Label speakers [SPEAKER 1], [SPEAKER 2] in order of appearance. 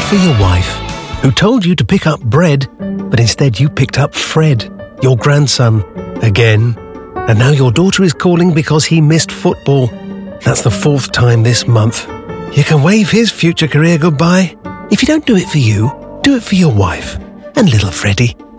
[SPEAKER 1] for your wife, who told you to pick up bread, but instead you picked up Fred, your grandson, again. And now your daughter is calling because he missed football. That's the 4th time this month. You can wave his future career goodbye. If you don't do it for you, do it for your wife and little Freddie.